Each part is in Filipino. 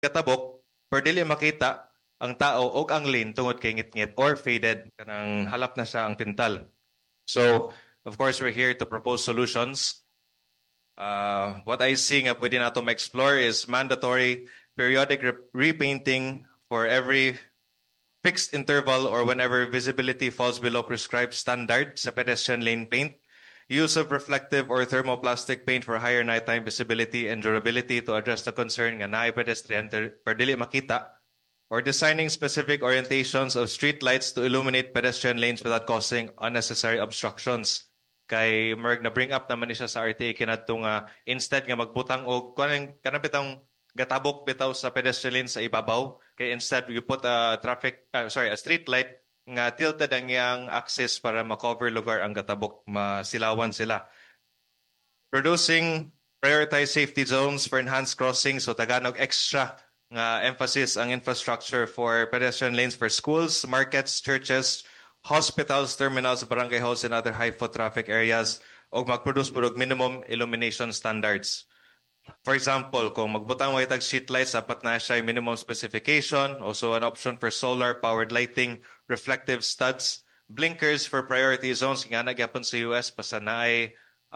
katabok pero dili makita ang tao o ang lane tungod kay ngit-ngit or faded kanang halap na siya ang pintal. So, of course, we're here to propose solutions. What I see nga pwede nato ma-explore is mandatory periodic repainting for every fixed interval or whenever visibility falls below prescribed standard sa pedestrian lane paint. Use of reflective or thermoplastic paint for higher nighttime visibility and durability to address the concern nga naay pedestrian per dili makita, or designing specific orientations of street lights to illuminate pedestrian lanes without causing unnecessary obstructions. Kay Merg na bring up naman ni siya sa RTA kinadto nga instead nga magbutang og kanang bitang gatabok bitaw sa pedestrian lane sa ibabaw, kay instead you put a street light nga tilted ang iyang access para ma-cover lugar ang gatabok, masilawan sila. Producing prioritized safety zones for enhanced crossing, so Tagalog extra nga emphasis ang infrastructure for pedestrian lanes for schools, markets, churches, hospitals, terminals, barangay halls, and other high foot traffic areas, o mag-produce minimum illumination standards. For example, kung magbutang mo itag street lights, dapat na siya minimum specification, also an option for solar-powered lighting, reflective studs, blinkers for priority zones, nga nagyapon sa US, basta na ay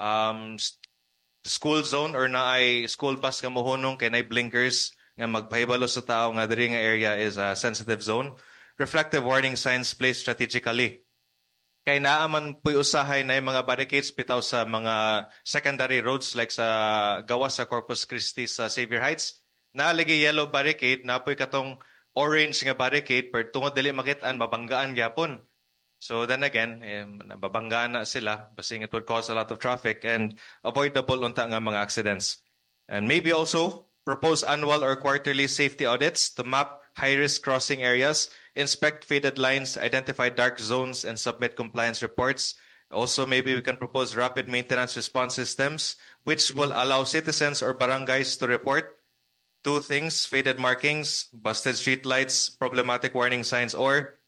school zone or na ay school bus ka mohunong, kay na blinkers, nga magpahibalo sa tao nga diri nga area is a sensitive zone. Reflective warning signs placed strategically. Kay naaman puy usahay na yung mga barricades bitaw sa mga secondary roads like sa gawas sa Corpus Christi sa Xavier Heights. Naalagi yellow barricade, napoy katong orange nga barricade per tungod dili makitaan, mabanggaan gyapon. So then again, nababanggaan na sila, basing it would cause a lot of traffic and avoidable unta nga mga accidents. And maybe also propose annual or quarterly safety audits to map high-risk crossing areas, inspect faded lines, identify dark zones, and submit compliance reports. Also, maybe we can propose rapid maintenance response systems, which will allow citizens or barangays to report two things: faded markings, busted street lights, problematic warning signs,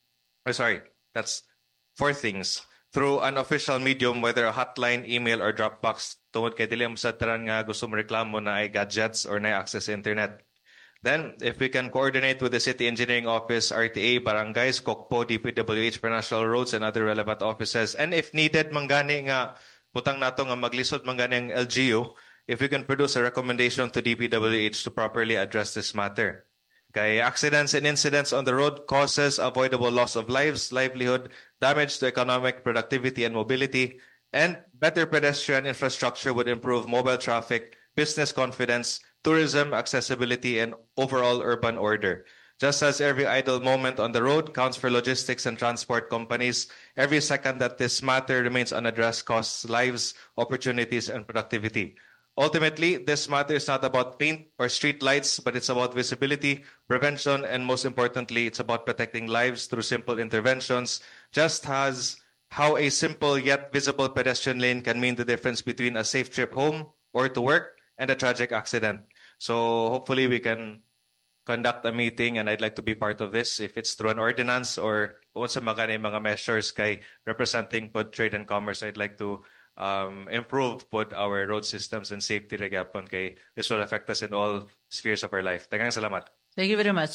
that's four things, through an official medium, whether a hotline, email, or Dropbox, tungod kay dili mo sa tanan nga gusto mo reklamo na ay gadgets or na access sa internet. Then, if we can coordinate with the City Engineering Office, RTA, barangays, COCPO, DPWH, for national roads, and other relevant offices, and if needed, manggani nga, putang nato nga maglisod manggani ang LGU, if we can produce a recommendation to DPWH to properly address this matter. Kay accidents and incidents on the road causes avoidable loss of lives, livelihood, damage to economic productivity and mobility, and better pedestrian infrastructure would improve mobile traffic, business confidence, tourism, accessibility, and overall urban order. Just as every idle moment on the road counts for logistics and transport companies, every second that this matter remains unaddressed costs lives, opportunities, and productivity. Ultimately, this matter is not about paint or street lights, but it's about visibility, prevention, and most importantly, it's about protecting lives through simple interventions, just as how a simple yet visible pedestrian lane can mean the difference between a safe trip home or to work and a tragic accident. So hopefully we can conduct a meeting, and I'd like to be part of this, if it's through an ordinance or kung sa mga measures kay representing pod trade and commerce. I'd like to improve pod our road systems and safety regapon kay this will affect us in all spheres of our life. Daghang salamat. Thank you very much.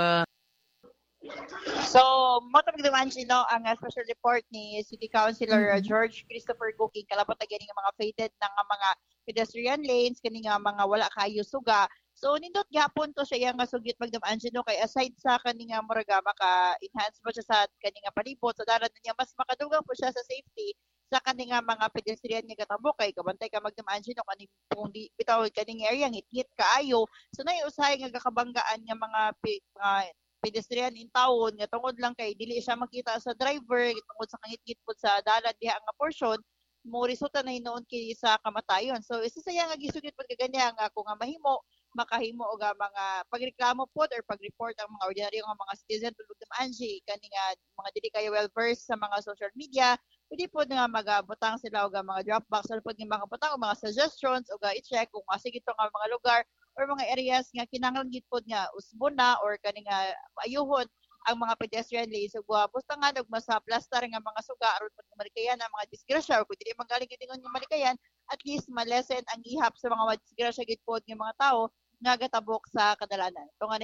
So, moto magdiman ang special report ni City Councilor George Christopher Cooking, kalabot na ganing mga faded ng mga pedestrian lanes, kani nga mga wala kayo suga. So nindot gyapon to siya nga sugyot magdamaan siya kay aside sa kani nga muraga maka-enhance mo siya sa kani nga palibot, sa dalan niya mas makadugang po siya sa safety sa kani nga mga pedestrian nga katabok, kay kabantay ka magdamaan siya kani kung di bitaw kani nga area ngit-ngit kaayo. So nay usahay nga kakabanggaan nga mga pedestrian in town nga tungod lang kay dili siya makita sa driver tungod sa kangit-ngit pud sa dalan diha nga portion mo resulta na hinoon kini sa kamatayon. So isa sa nga gisugit pag ganyan nga kung nga makahimo og mga pagreklamo pod or pag-report ang mga ordinaryo nga mga citizen tulog ng Angie kani nga mga dili kayo well versed sa mga social media, pwede pod nga magabutang sila og mga Dropbox or pod nga makabutang og mga suggestions og i-check kung sige to nga mga lugar or mga areas nga kinahanglan gid pod nga usbon na or kani nga maayuhon ang mga pedestrian lanes. So basta nga masaplastar nga mga suga aron pod malikayan ang mga disgrasya or kung dili magaling gid nga malikayan, at least malesen ang ihap sa mga disgrasya gid pod nga mga tao nga gatabok sa kadalanan.